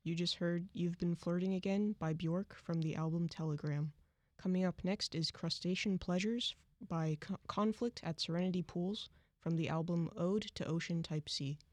You just heard You've Been Flirting Again by Bjork from the album Telegram. Coming up next is Crustacean Pleasures by Conflict at Serenity Pools from the album Ode to Ocean Type C.